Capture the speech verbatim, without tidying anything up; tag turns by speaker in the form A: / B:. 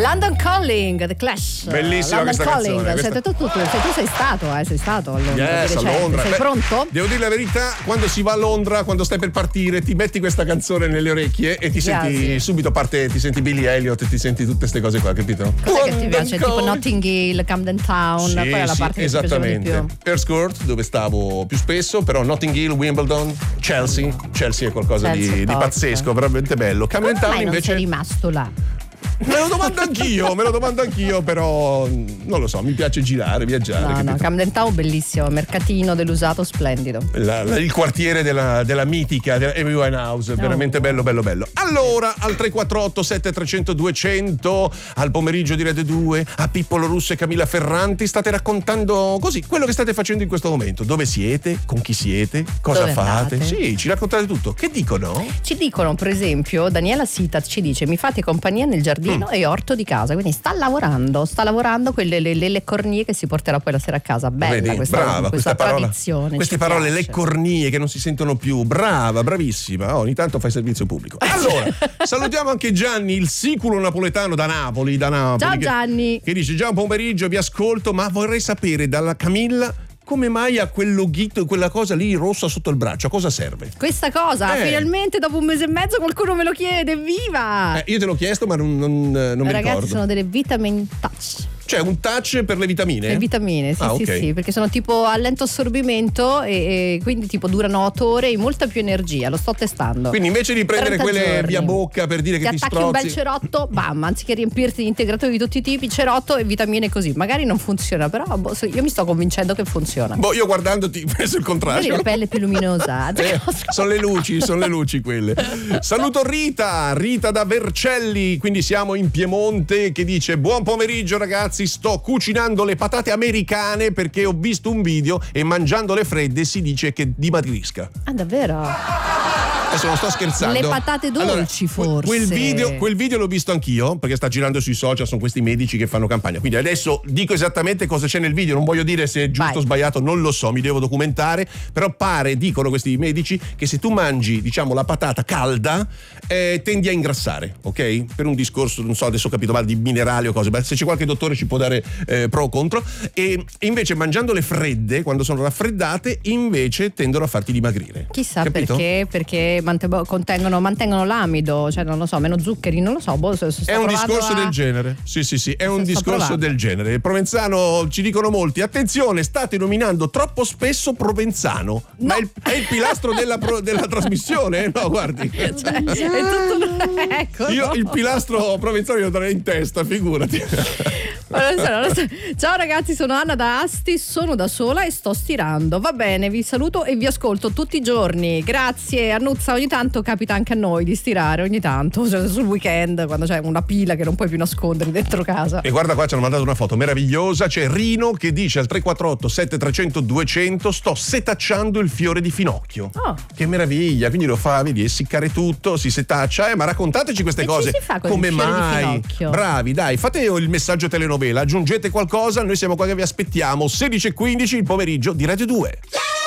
A: London Calling, The Clash.
B: Bellissima
A: London
B: questa
A: Calling.
B: canzone. Questa...
A: Sei, tu, tu, tu, tu sei stato, eh, sei stato a Londra.
B: Yes, a Londra.
A: Sei
B: Beh,
A: pronto?
B: Devo dire la verità, quando si va a Londra, quando stai per partire, ti metti questa canzone nelle orecchie e ti
A: Grazie.
B: senti subito parte, ti senti Billy Elliot e ti senti tutte queste cose qua, capito?
A: Cos'è che ti piace? Tipo Notting Hill, Camden Town,
B: Sì,
A: qual è la
B: sì,
A: parte che ti piaceva di
B: esattamente.
A: più?
B: Erskurt, dove stavo più spesso, però Notting Hill, Wimbledon, Chelsea. Chelsea è qualcosa
A: Chelsea
B: di, di
A: top.
B: pazzesco, veramente bello. Camden
A: Come
B: Town
A: mai non
B: invece.
A: sei rimasto là?
B: Me lo domando anch'io, me lo domando anch'io, però non lo so, mi piace girare, viaggiare.
A: No,
B: capito?
A: no, Camden Town bellissimo, mercatino dell'usato splendido.
B: La- la- il quartiere della, della mitica della Amy Winehouse, veramente bello bello bello. Allora al tre quattro otto sette tre zero zero due zero zero, al pomeriggio di Rete due, a Pippolo Russo e Camilla Ferranti state raccontando così quello che state facendo in questo momento. Dove siete? Con chi siete? Cosa
A: Dove
B: fate?
A: andate?
B: Sì, ci raccontate tutto. Che dicono?
A: Ci dicono, per esempio, Daniela Sitat ci dice: mi fate compagnia nel giardino e orto di casa, quindi sta lavorando, sta lavorando quelle le, le, le cornie che si porterà poi la sera a casa. Bella.
B: Vedi?
A: questa,
B: Brava,
A: questa
B: questa parola,
A: tradizione.
B: queste
A: ci
B: parole,
A: piace.
B: le cornie che non si sentono più. Brava, bravissima. Oh, ogni tanto fai servizio pubblico. Allora, salutiamo anche Gianni, il siculo napoletano da Napoli. Da Napoli
A: Ciao
B: che,
A: Gianni.
B: Che dice: già un pomeriggio vi ascolto, ma vorrei sapere dalla Camilla come mai ha quel loghito, quella cosa lì rossa sotto il braccio. A cosa serve?
A: Questa cosa,
B: Eh.
A: finalmente dopo un mese e mezzo qualcuno me lo chiede, viva!
B: Eh, io te l'ho chiesto, ma non, non, non mi
A: Ragazzi,
B: ricordo.
A: sono delle vitamin touch.
B: Cioè un touch per le vitamine?
A: Le vitamine, sì,
B: Ah,
A: sì,
B: ok.
A: sì, perché sono tipo a lento assorbimento e, e quindi tipo durano otto ore e molta più energia, lo sto testando.
B: Quindi invece di prendere
A: trenta
B: quelle
A: giorni.
B: via bocca per dire
A: ti
B: che ti
A: attacchi un bel
B: strozzi.
A: cerotto, bam, anziché riempirti di integratori di tutti i tipi, cerotto e vitamine così. Magari non funziona, però boh, io mi sto convincendo che funziona.
B: Boh, io guardandoti penso il
A: Magari
B: contrario.
A: la pelle più luminosa.
B: Eh, sono le luci, sono le luci quelle. Saluto Rita, Rita da Vercelli, quindi siamo in Piemonte, che dice: buon pomeriggio ragazzi, sto cucinando le patate americane perché ho visto un video e mangiandole fredde si dice che dimagrisca.
A: Ah, davvero?
B: Adesso non sto scherzando.
A: Le patate dolci,
B: Allora, que-
A: forse.
B: Quel video, quel video l'ho visto anch'io perché sta girando sui social, sono questi medici che fanno campagna. Quindi adesso dico esattamente cosa c'è nel video, non voglio dire se è giusto
A: Vai.
B: o sbagliato, non lo so, mi devo documentare, però pare, dicono questi medici, che se tu mangi, diciamo, la patata calda eh, tendi a ingrassare, ok? Per un discorso, non so, adesso ho capito male, di minerali o cose, ma se c'è qualche dottore ci può dare eh, pro o contro. E invece mangiandole fredde, quando sono raffreddate, invece tendono a farti dimagrire.
A: Chissà
B: Capito?
A: perché, perché mante- contengono, mantengono l'amido, cioè non lo so, meno zuccheri, non lo so. Boh, sto
B: È un
A: provando
B: discorso
A: a-
B: del genere. Sì, sì, sì, è un
A: Sto
B: discorso
A: provando.
B: del genere. Provenzano, ci dicono molti: attenzione, state nominando troppo spesso Provenzano. Ma è il, è il pilastro della, pro- della trasmissione, eh? No, guardi.
A: Cioè, è tutto... ecco,
B: Io
A: no.
B: il pilastro Provenzano glielo darei in testa, figurati.
A: Ma non so, non so. Ciao ragazzi, sono Anna da Asti, sono da sola e sto stirando. Va bene, vi saluto e vi ascolto tutti i giorni. Grazie Annuzza, ogni tanto capita anche a noi di stirare, ogni tanto, cioè, sul weekend quando c'è una pila che non puoi più nascondere dentro casa.
B: E guarda qua, ci hanno mandato una foto meravigliosa. C'è Rino che dice al tre quattro otto sette tre zero zero due zero zero: sto setacciando il fiore di finocchio.
A: Oh.
B: Che meraviglia, quindi lo fa, vedi, essiccare tutto, si setaccia. Eh, ma raccontateci queste
A: E ci
B: cose.
A: si fa con
B: come
A: il fiore di
B: mai?
A: finocchio?
B: Bravi, dai, fate il messaggio telenovela, aggiungete qualcosa, noi siamo qua che vi aspettiamo. sedici e quindici il pomeriggio di Radio due.